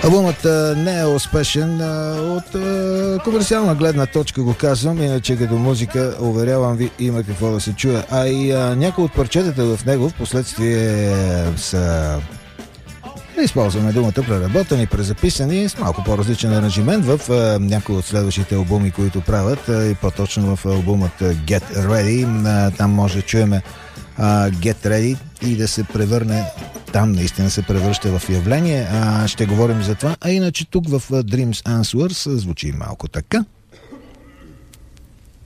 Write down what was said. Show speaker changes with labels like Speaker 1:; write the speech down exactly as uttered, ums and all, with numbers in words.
Speaker 1: Албумът не е успешен от комерциална гледна точка, го казвам, иначе като музика, уверявам ви, има какво да се чуе. А и някои от парчетата в него в последствие са, използваме думата, преработени, презаписани с малко по-различен аранжимент в някои от следващите албуми, които правят, и по-точно в албумът Get Ready. Там може да чуеме Get Ready и да се превърне, там наистина се превръща в явление. А, ще говорим за това. А иначе тук в Dreams Answers звучи малко така.